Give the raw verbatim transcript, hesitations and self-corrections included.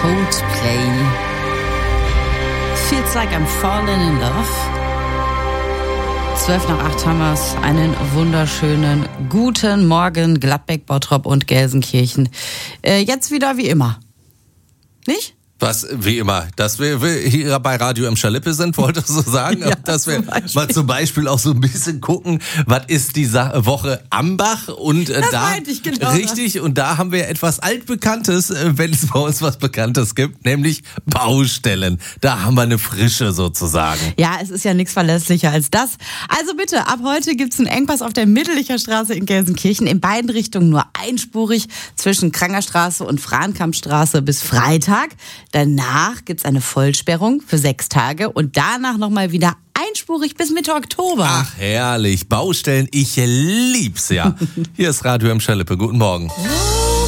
Coldplay. Feels like I'm falling in love. Zwölf nach acht haben wir's. Einen wunderschönen guten Morgen, Gladbeck, Bottrop und Gelsenkirchen. Äh, jetzt wieder wie immer. Nicht? Was, wie immer, dass wir hier bei Radio im Schalippe sind, wolltest du sagen? Ja, dass wir zum mal zum Beispiel auch so ein bisschen gucken, was ist die Woche Ambach? Und äh, Das da, meinte ich genau. richtig, und da haben wir etwas Altbekanntes, äh, wenn es bei uns was Bekanntes gibt, nämlich Baustellen. Da haben wir eine Frische sozusagen. Ja, es ist ja nichts verlässlicher als das. Also bitte, ab heute gibt's einen Engpass auf der Mittelicher Straße in Gelsenkirchen. In beiden Richtungen nur einspurig zwischen Krangerstraße und Frahnkampfstraße bis Freitag. Danach gibt's eine Vollsperrung für sechs Tage und danach nochmal wieder einspurig bis Mitte Oktober. Ach, herrlich. Baustellen, ich lieb's ja. Hier ist Radio im Schalippe. Guten Morgen.